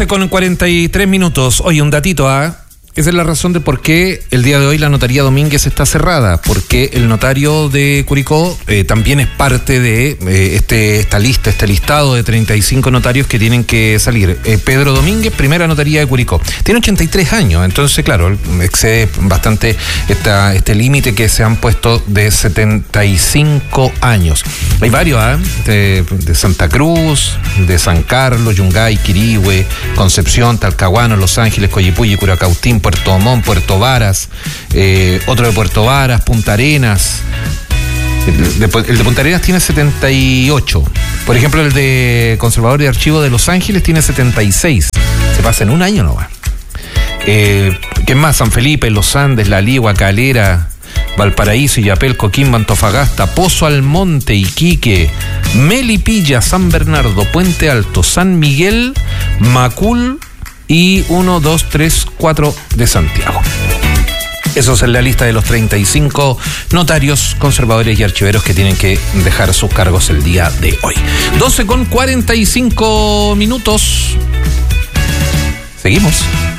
12:43. Oye, un datito, esa es la razón de por qué el día de hoy la notaría Domínguez está cerrada, porque el notario de Curicó también es parte de esta lista, este listado de 35 notarios que tienen que salir. Pedro Domínguez, primera notaría de Curicó. Tiene 83 años, entonces, claro, excede bastante este límite que se han puesto de 75 años. Hay varios, de Santa Cruz, de San Carlos, Yungay, Quirihue, Concepción, Talcahuano, Los Ángeles, Coyipulli, Curacautín, Puerto Montt, Puerto Varas, otro de Puerto Varas, Punta Arenas. El de Punta Arenas tiene 78. Por ejemplo, el de Conservador de Archivo de Los Ángeles tiene 76. Se pasa en un año nomás. ¿Qué más? San Felipe, Los Andes, La Ligua, Calera, Valparaíso, Illapel, Coquimbo, Antofagasta, Pozo Almonte, Iquique, Melipilla, San Bernardo, Puente Alto, San Miguel, Macul y 1, 2, 3, 4 de Santiago. Eso es en la lista de los 35 notarios, conservadores y archiveros que tienen que dejar sus cargos el día de hoy. 12:45. Seguimos.